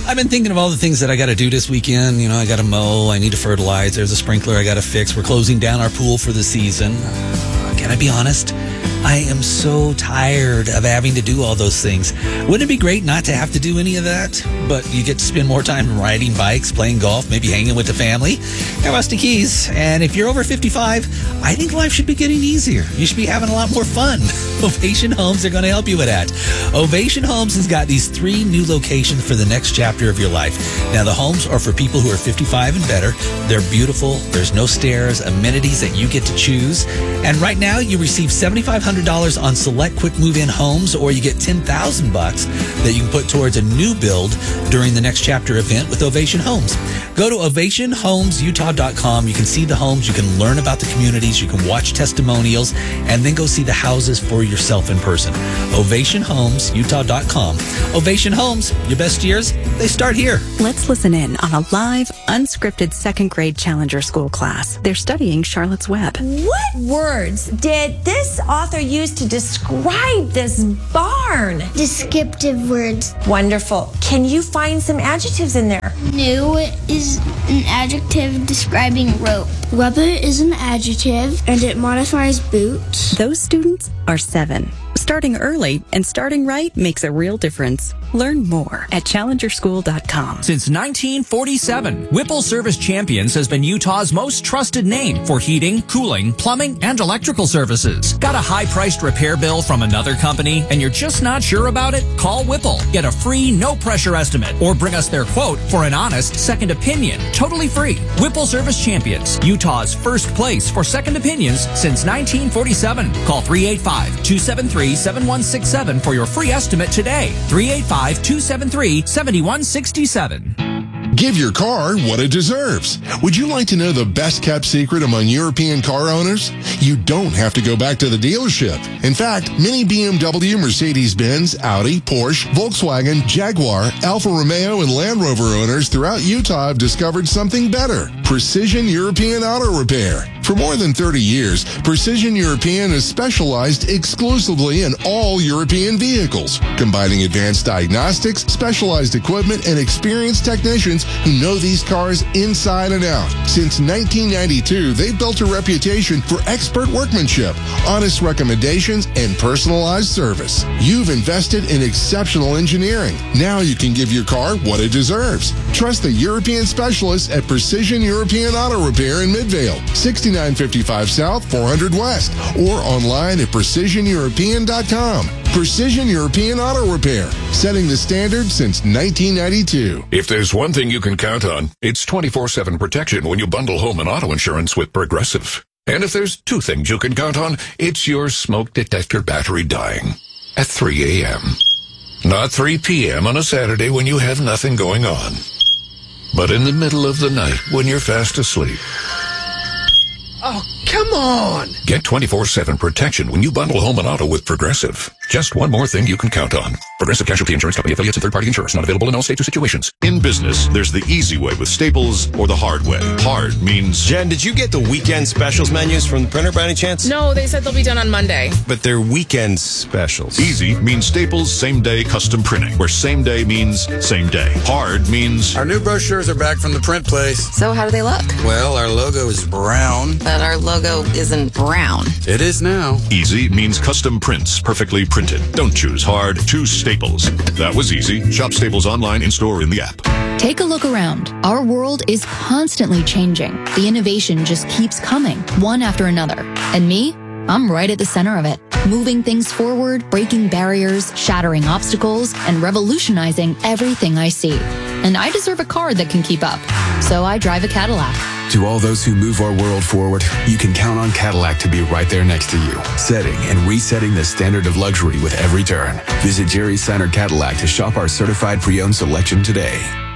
I've been thinking of all the things that I got to do this weekend. I got to mow. I need to fertilize. There's a sprinkler I got to fix. We're closing down our pool for the season. Can I be honest? I am so tired of having to do all those things. Wouldn't it be great not to have to do any of that? But you get to spend more time riding bikes, playing golf, maybe hanging with the family. I'm Rusty Keys, and if you're over 55, I think life should be getting easier. You should be having a lot more fun. Ovation Homes are going to help you with that. Ovation Homes has got these 3 new locations for the next chapter of your life. Now, the homes are for people who are 55 and better. They're beautiful. There's no stairs, amenities that you get to choose. And right now, you receive $7,500 on select quick move-in homes, or you get $10,000 that you can put towards a new build during the next chapter event with Ovation Homes. Go to ovationhomesutah.com. You can see the homes. You can learn about the communities. You can watch testimonials, and then go see the houses for yourself in person. ovationhomesutah.com. Ovation Homes, your best years, they start here. Let's listen in on a live, unscripted second grade Challenger School class. They're studying Charlotte's Web. What words did this author use to describe this barn? Descriptive words. Wonderful. Can you find some adjectives in there? New is an adjective describing rope. Rubber is an adjective, and it modifies boots. Those students are 7. Starting early and starting right makes a real difference. Learn more at challengerschool.com. Since 1947, Whipple Service Champions has been Utah's most trusted name for heating, cooling, plumbing, and electrical services. Got a high-priced repair bill from another company and you're just not sure about it? Call Whipple. Get a free, no-pressure estimate or bring us their quote for an honest second opinion. Totally free. Whipple Service Champions, Utah's first place for second opinions since 1947. Call 385-273-7167 for your free estimate today. 385-273-7167. Give your car what it deserves. Would you like to know the best-kept secret among European car owners? You don't have to go back to the dealership. In fact, many BMW, Mercedes-Benz, Audi, Porsche, Volkswagen, Jaguar, Alfa Romeo, and Land Rover owners throughout Utah have discovered something better: Precision European Auto Repair. For more than 30 years, Precision European has specialized exclusively in all European vehicles, combining advanced diagnostics, specialized equipment, and experienced technicians who know these cars inside and out. Since 1992, they've built a reputation for expert workmanship, honest recommendations, and personalized service. You've invested in exceptional engineering. Now you can give your car what it deserves. Trust the European specialists at Precision European Auto Repair in Midvale, 6955 South, 400 West, or online at precisioneuropean.com. Precision European Auto Repair, setting the standard since 1992. If there's one thing you can count on, it's 24/7 protection when you bundle home and auto insurance with Progressive. And if there's 2 things you can count on, it's your smoke detector battery dying at 3 a.m. Not 3 p.m. on a Saturday when you have nothing going on, but in the middle of the night when you're fast asleep. Oh, come on! Get 24/7 protection when you bundle home and auto with Progressive. Just one more thing you can count on. Progressive Casualty Insurance Company, affiliates, and third-party insurers. Not available in all states or situations. In business, there's the easy way with Staples or the hard way. Hard means... Jen, did you get the weekend specials menus from the printer by any chance? No, they said they'll be done on Monday. But they're weekend specials. Easy means Staples same-day custom printing, where same day means same day. Hard means... Our new brochures are back from the print place. So how do they look? Well, our logo is brown. But our logo isn't brown. It is now. Easy means custom prints, perfectly printed. Don't choose hard, choose Staples. That was easy. Shop Staples online, in-store, in the app. Take a look around. Our world is constantly changing. The innovation just keeps coming, one after another. And me? I'm right at the center of it. Moving things forward, breaking barriers, shattering obstacles, and revolutionizing everything I see. And I deserve a car that can keep up. So I drive a Cadillac. To all those who move our world forward, you can count on Cadillac to be right there next to you, setting and resetting the standard of luxury with every turn. Visit Jerry Seiner Cadillac to shop our certified pre-owned selection today.